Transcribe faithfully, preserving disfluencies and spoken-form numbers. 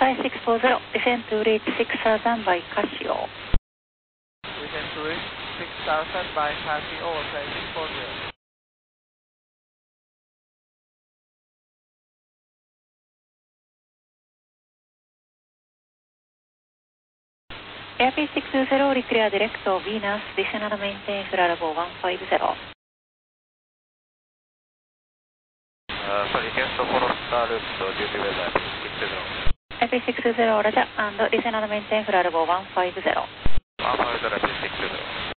five six four zero, descend to reach six thousand by Casio. Descend to reach six thousand by Casio, five six four zero. Airbus six two zero, declare direct to Venus, descend and maintain flight level one five zero. Uh, sorry, can you follow star route to duty weather six two zero? Airbus six two zero, roger, and descend and maintain flight level one five zero. one five zero, six two zero.